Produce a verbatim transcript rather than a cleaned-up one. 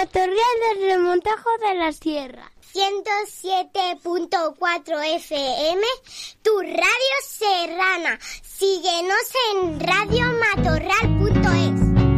Matorral del Remontajo de la Sierra. ciento siete punto cuatro F M, tu radio serrana. Síguenos en radio matorral punto com.